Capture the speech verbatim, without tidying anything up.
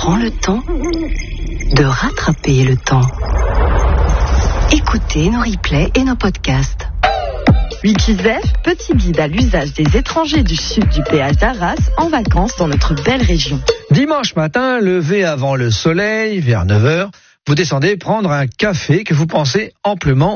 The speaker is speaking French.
prend le temps de rattraper le temps. Écoutez nos replays et nos podcasts. Wikizef, petit guide à l'usage des étrangers du sud du péage d'Arras en vacances dans notre belle région. Dimanche matin, levé avant le soleil, vers neuf heures, vous descendez prendre un café que vous pensez amplement